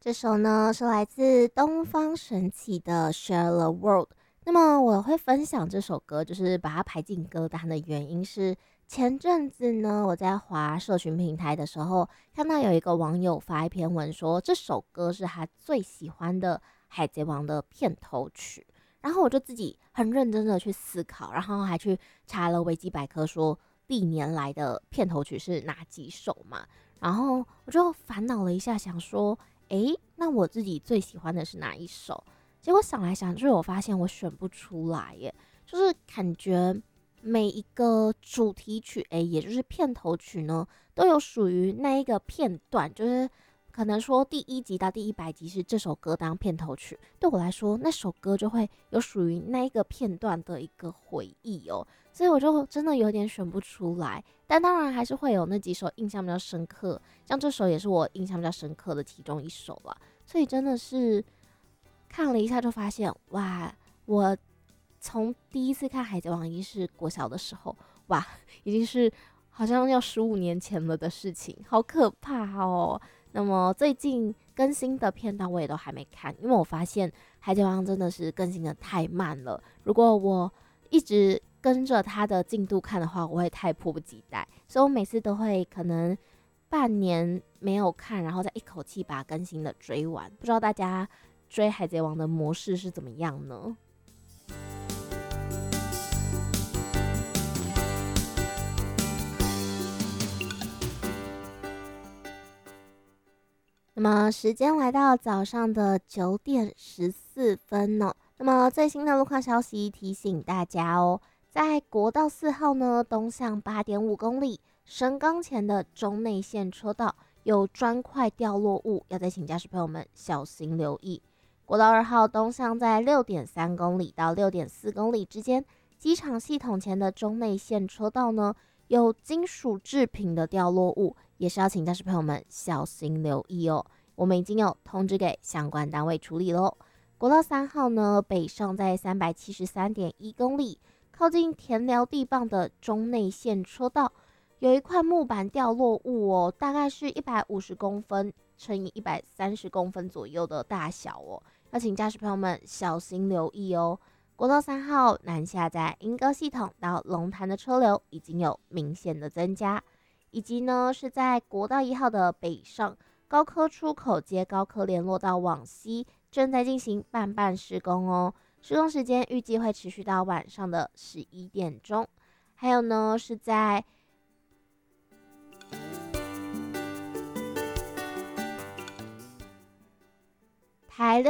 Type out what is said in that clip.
这首呢是来自东方神起的《Share the World》。那么我会分享这首歌，就是把它排进歌单的原因是，前阵子呢我在滑社群平台的时候，看到有一个网友发一篇文说，这首歌是他最喜欢的《海贼王》的片头曲。然后我就自己很认真的去思考，然后还去查了维基百科，说历年来的片头曲是哪几首嘛。然后我就烦恼了一下，想说，那我自己最喜欢的是哪一首？结果想来想去，我发现我选不出来耶，就是感觉每一个主题曲，也就是片头曲呢，都有属于那一个片段，就是可能说第一集到第100集是这首歌当片头曲，对我来说，那首歌就会有属于那一个片段的一个回忆哦，所以我就真的有点选不出来。但当然还是会有那几首印象比较深刻，像这首也是我印象比较深刻的其中一首啦。所以真的是看了一下就发现，哇，我从第一次看《海贼王》已经是国小的时候，哇，已经是好像要15年前了的事情，好可怕哦。那么最近更新的片段我也都还没看，因为我发现《海贼王》真的是更新的太慢了。如果我一直跟着它的进度看的话，我会太迫不及待，所以我每次都会可能半年没有看，然后再一口气把更新的追完。不知道大家追《海贼王》的模式是怎么样呢？那么时间来到早上的9点14分呢。那么最新的路况消息提醒大家哦，在国道4号呢东向8.5公里，神冈前的中内线车道有砖块掉落物，要再请驾驶朋友们小心留意。国道2号东向在6.3公里到6.4公里之间，机场系统前的中内线车道呢有金属制品的掉落物，也是要请驾驶朋友们小心留意哦。我们已经有通知给相关单位处理喽。国道3号呢，北上在373.1公里，靠近田寮地磅的中内线车道，有一块木板掉落物哦，大概是150公分乘以130公分左右的大小哦，要请驾驶朋友们小心留意哦。国道3号南下在莺歌系统到龙潭的车流已经有明显的增加，以及呢是在国道1号的北上高科出口接高科联络道往西正在进行半施工哦，施工时间预计会持续到晚上的11点钟。还有呢是在台六